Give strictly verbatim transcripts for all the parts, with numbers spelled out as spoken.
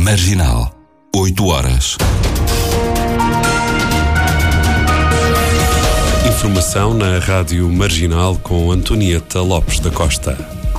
Marginal, oito horas. Informação na Rádio Marginal com Antonieta Lopes da Costa.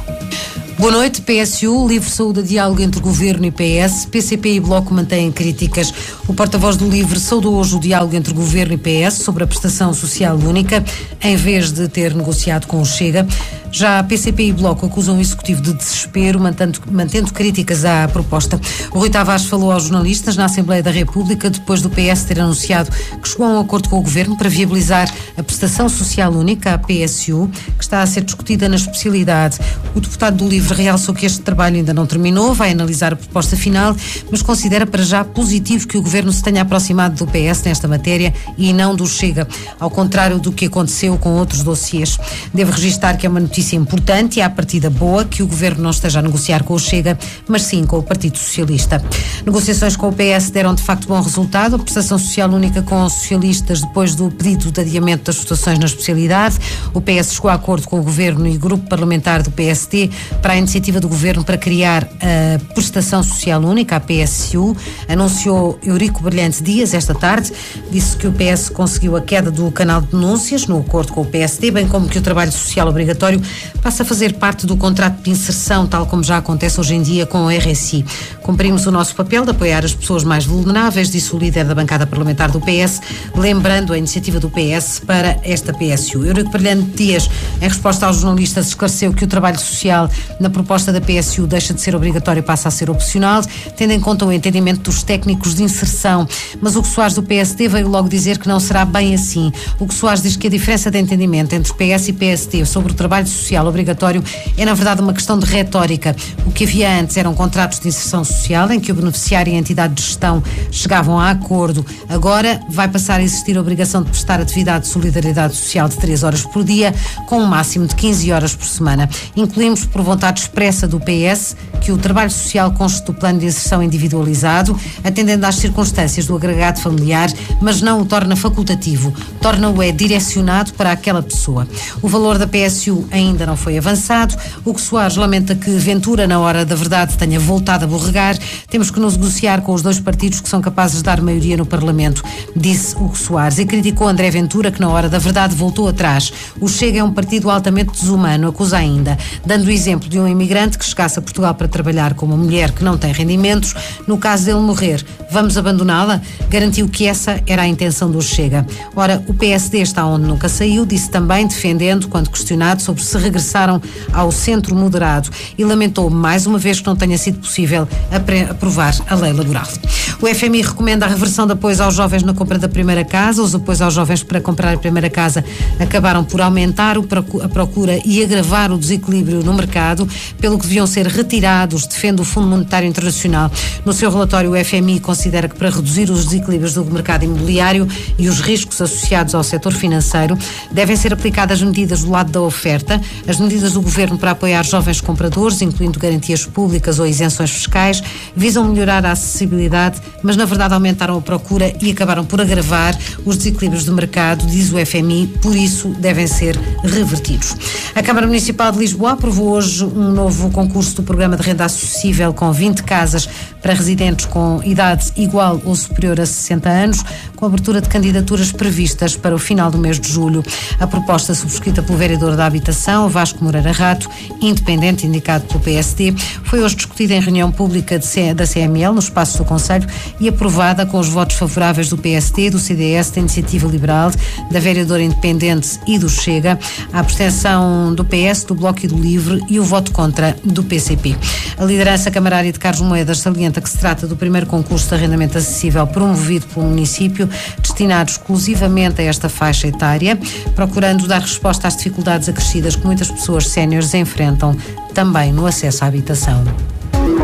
Boa noite. P S U, Livre Saúde a diálogo entre Governo e P S. P C P e Bloco mantêm críticas. O porta-voz do Livre saudou hoje o diálogo entre Governo e P S sobre a prestação social única, em vez de ter negociado com o Chega. Já a P C P e Bloco acusam o Executivo de desespero, mantendo, mantendo críticas à proposta. O Rui Tavares falou aos jornalistas na Assembleia da República depois do P S ter anunciado que chegou a um acordo com o Governo para viabilizar a prestação social única, a P S U, que está a ser discutida na especialidade. O deputado do Livre realçou que este trabalho ainda não terminou, vai analisar a proposta final, mas considera para já positivo que o Governo se tenha aproximado do P S nesta matéria e não do Chega, ao contrário do que aconteceu com outros dossiês. Devo registrar que é uma notícia importante e à partida boa que o Governo não esteja a negociar com o Chega, mas sim com o Partido Socialista. Negociações com o P S deram de facto bom resultado. A prestação social única com os socialistas depois do pedido de adiamento das votações na especialidade. O P S chegou a acordo com o Governo e o Grupo Parlamentar do P S T para a iniciativa do Governo para criar a prestação social única, a P S U. Anunciou Eurico Brilhante Dias esta tarde. Disse que o P S conseguiu a queda do canal de denúncias no acordo com o P S T, bem como que o trabalho social obrigatório passa a fazer parte do contrato de inserção, tal como já acontece hoje em dia com o R S I. Cumprimos o nosso papel de apoiar as pessoas mais vulneráveis, disse o líder da bancada parlamentar do P S, lembrando a iniciativa do P S para esta P S U. Eurico Brilhante Dias, em resposta aos jornalistas, esclareceu que o trabalho social na proposta da P S U deixa de ser obrigatório e passa a ser opcional, tendo em conta o entendimento dos técnicos de inserção. Mas o Hugo Soares do P S T veio logo dizer que não será bem assim. O Hugo Soares diz que a diferença de entendimento entre P S e P S T sobre o trabalho social obrigatório é na verdade uma questão de retórica. O que havia antes eram contratos de inserção social em que o beneficiário e a entidade de gestão chegavam a acordo. Agora vai passar a existir a obrigação de prestar atividade de solidariedade social de três horas por dia, com um máximo de quinze horas por semana. Incluímos por vontade expressa do P S que o trabalho social conste do plano de inserção individualizado, atendendo às circunstâncias do agregado familiar, mas não o torna facultativo, torna-o é direcionado para aquela pessoa. O valor da P S U ainda não foi avançado. O Hugo Soares lamenta que Ventura, na hora da verdade, tenha voltado a borregar. Temos que nos negociar com os dois partidos que são capazes de dar maioria no Parlamento, disse Hugo Soares, e criticou André Ventura, que na hora da verdade voltou atrás. O Chega é um partido altamente desumano, acusa ainda, dando o exemplo de um imigrante que chegasse a Portugal para trabalhar com uma mulher que não tem rendimentos. No caso dele morrer, vamos abandoná-la? Garantiu que essa era a intenção do Chega. Ora, o P S D está onde nunca saiu, disse também, defendendo, quando questionado sobre se regressaram ao centro moderado, e lamentou mais uma vez que não tenha sido possível aprovar a lei laboral. O F M I recomenda a reversão de apoios aos jovens na compra da primeira casa. Os apoios aos jovens para comprar a primeira casa acabaram por aumentar a procura e agravar o desequilíbrio no mercado, pelo que deviam ser retirados, defende o Fundo Monetário Internacional. No seu relatório, o F M I considera que para reduzir os desequilíbrios do mercado imobiliário e os riscos associados ao setor financeiro, devem ser aplicadas medidas do lado da oferta. As medidas do Governo para apoiar jovens compradores, incluindo garantias públicas ou isenções fiscais, visam melhorar a acessibilidade, mas na verdade aumentaram a procura e acabaram por agravar os desequilíbrios do mercado, diz o F M I, por isso devem ser revertidos. A Câmara Municipal de Lisboa aprovou hoje um novo concurso do Programa de Renda Acessível com vinte casas para residentes com idade igual ou superior a sessenta anos, com abertura de candidaturas previstas para o final do mês de julho. A proposta, subscrita pelo vereador da Habitação, Vasco Moreira Rato, independente, indicado pelo P S D, foi hoje discutida em reunião pública de C, da C M L, no espaço do Conselho, e aprovada com os votos favoráveis do P S D, do C D S, da Iniciativa Liberal, da vereadora independente e do Chega, a abstenção do P S, do Bloco e do Livre e o voto contra do P C P. A liderança camarária de Carlos Moedas salienta que se trata do primeiro concurso de arrendamento acessível promovido pelo município, destinado exclusivamente a esta faixa etária, procurando dar resposta às dificuldades acrescidas que muitas pessoas séniores enfrentam também no acesso à habitação.